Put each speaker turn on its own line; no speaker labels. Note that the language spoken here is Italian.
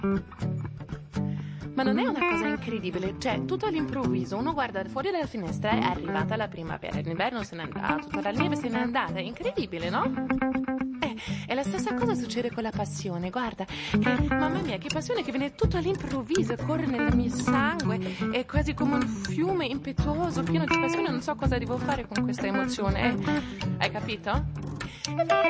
Ma non è una cosa incredibile? Cioè, tutto all'improvviso, uno guarda fuori dalla finestra, è arrivata la primavera, l'inverno se n'è andato, tutta la neve se n'è andata, è incredibile, no? E la stessa cosa succede con la passione, guarda, mamma mia, che passione che viene tutto all'improvviso, corre nel mio sangue, è quasi come un fiume impetuoso, pieno di passione, non so cosa devo fare con questa emozione, hai capito? È vero,